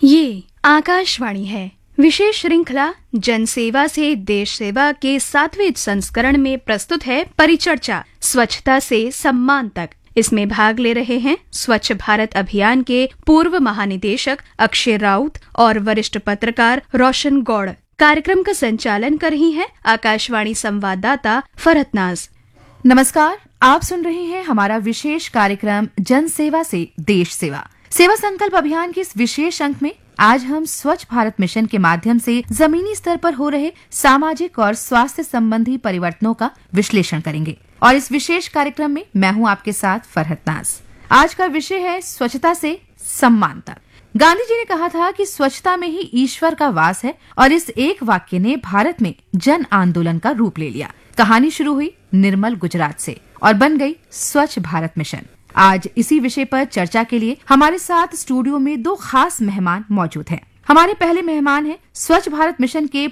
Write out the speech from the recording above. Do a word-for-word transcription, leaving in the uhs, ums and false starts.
ये आकाशवाणी है। विशेष श्रृंखला जनसेवा से देश सेवा के सातवें संस्करण में प्रस्तुत है परिचर्चा स्वच्छता से सम्मान तक। इसमें भाग ले रहे हैं स्वच्छ भारत अभियान के पूर्व महानिदेशक अक्षय राउत और वरिष्ठ पत्रकार रोशन गौड़। कार्यक्रम का संचालन कर रही हैं आकाशवाणी संवाददाता फरहत नाज। नमस्कार, आप सुन रहे हैं हमारा विशेष कार्यक्रम जन सेवा से देश सेवा। सेवा संकल्प अभियान के इस विशेष अंक में आज हम स्वच्छ भारत मिशन के माध्यम से जमीनी स्तर पर हो रहे सामाजिक और स्वास्थ्य संबंधी परिवर्तनों का विश्लेषण करेंगे। और इस विशेष कार्यक्रम में मैं हूं आपके साथ फरहत नाज। आज का विषय है स्वच्छता से सम्मान तक। गांधी जी ने कहा था कि स्वच्छता में ही ईश्वर का वास है, और इस एक वाक्य ने भारत में जन आंदोलन का रूप ले लिया। कहानी शुरू हुई निर्मल गुजरात से और बन गई स्वच्छ भारत मिशन। आज इसी विषय पर चर्चा के लिए हमारे साथ स्टूडियो में दो खास मेहमान मौजूद हैं। हमारे पहले मेहमान हैं स्वच्छ भारत मिशन के